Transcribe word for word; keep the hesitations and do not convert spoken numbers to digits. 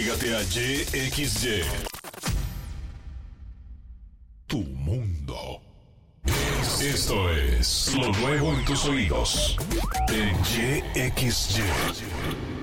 Entrégate a Y X Y. Tu mundo. Esto es lo nuevo en tus oídos. En Y X Y.